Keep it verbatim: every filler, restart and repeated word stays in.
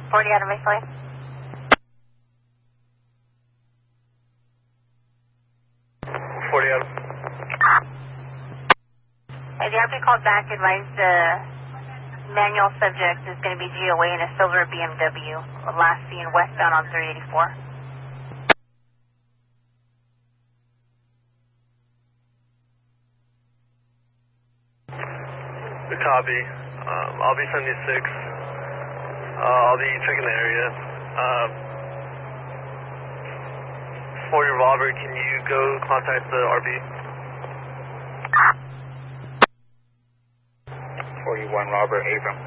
forty out of Mayflower. forty out. Hey, the R P called back, advised the manual subject is going to be G O A in a silver B M W, last seen westbound on three eighty-four. The copy. Um, I'll be seventy-six. Uh, I'll be checking the area. Uh, for your revolver, can you go contact the R B? forty-one Robert Abram.